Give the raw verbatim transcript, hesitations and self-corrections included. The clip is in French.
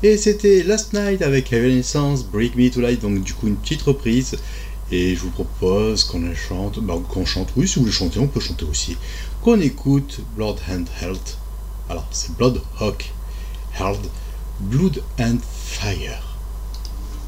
Et c'était Last Night avec Evanescence, Break Me to Life, donc du coup une petite reprise. Et je vous propose qu'on la chante, bah qu'on chante, oui, si vous voulez chanter, on peut chanter aussi. Qu'on écoute Blood and Health. Alors, c'est Blood Hawk Held, Blood and Fire.